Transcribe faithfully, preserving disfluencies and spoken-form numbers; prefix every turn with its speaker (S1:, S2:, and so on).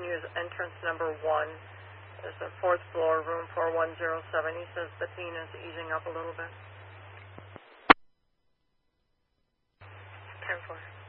S1: showing you is entrance number one. There's a fourth floor, room four one zero seven. He says the pain is easing up a little bit. ten four.